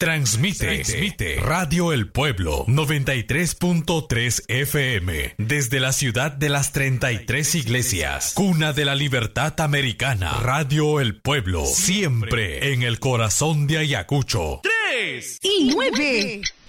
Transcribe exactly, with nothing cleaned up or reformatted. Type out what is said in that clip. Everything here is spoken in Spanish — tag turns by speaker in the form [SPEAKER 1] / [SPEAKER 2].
[SPEAKER 1] Transmite, Transmite Radio El Pueblo noventa y tres punto tres F M desde la ciudad de las treinta y tres iglesias, cuna de la libertad americana. Radio El Pueblo, siempre en el corazón de Ayacucho.
[SPEAKER 2] Tres y nueve.